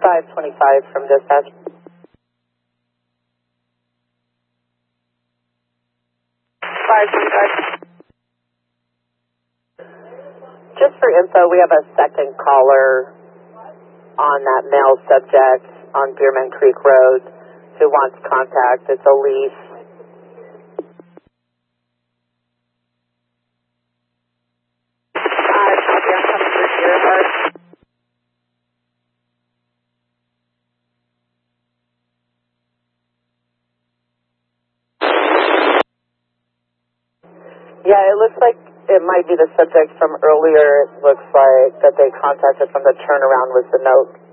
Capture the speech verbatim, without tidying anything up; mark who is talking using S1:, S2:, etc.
S1: five twenty-five from dispatch. five twenty-five. Just for info, we have a second caller on that male subject on Beerman Creek Road who wants contact. It's Elise. Hi, copy. I'm coming through here. Hard. Yeah, it looks like it might be the subject from earlier. It looks like that they contacted from the turnaround was the note.